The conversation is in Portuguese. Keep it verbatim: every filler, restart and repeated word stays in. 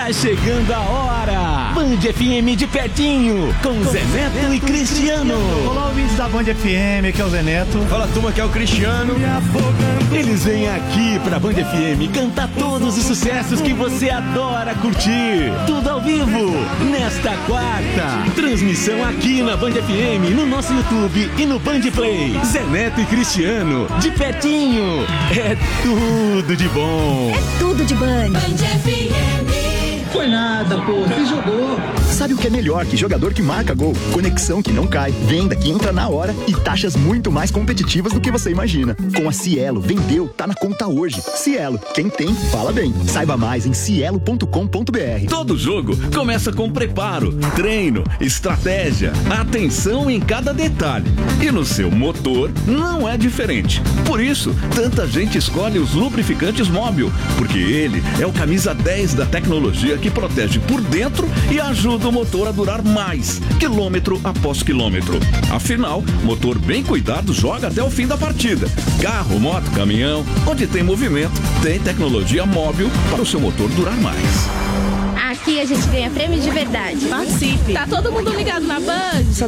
Tá chegando a hora! Band F M de pertinho, com, com Zé Neto, Neto e Cristiano. Olá, ouvintes da Band F M, aqui é o Zé Neto. Fala, turma, aqui é o Cristiano. Eles vêm aqui pra Band F M cantar todos os sucessos que você adora curtir. Tudo ao vivo, nesta quarta. Transmissão aqui na Band F M, no nosso YouTube e no Band Play. Zé Neto e Cristiano, de pertinho. É tudo de bom. É tudo de Band. Band F M. Foi nada, pô, você jogou. Sabe o que é melhor que jogador que marca gol? Conexão que não cai, venda que entra na hora e taxas muito mais competitivas do que você imagina. Com a Cielo, vendeu, tá na conta hoje. Cielo, quem tem, fala bem. Saiba mais em cielo ponto com ponto b r. Todo jogo começa com preparo, treino, estratégia, atenção em cada detalhe. E no seu motor não é diferente. Por isso, tanta gente escolhe os lubrificantes Móbil, porque ele é o camisa dez da tecnologia que protege por dentro e ajuda o motor a durar mais, quilômetro após quilômetro. Afinal, motor bem cuidado joga até o fim da partida. Carro, moto, caminhão, onde tem movimento, tem tecnologia Móbil para o seu motor durar mais. Aqui a gente ganha prêmio de verdade. Participe! Tá todo mundo ligado na Band?